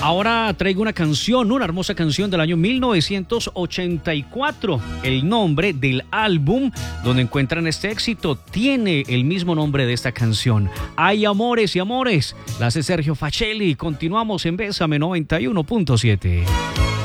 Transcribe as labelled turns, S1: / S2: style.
S1: Ahora traigo una canción, una hermosa canción del año 1984. El nombre del álbum donde encuentran este éxito tiene el mismo nombre de esta canción. Hay amores y amores. La hace Sergio Facelli. Continuamos en Bésame 91.7.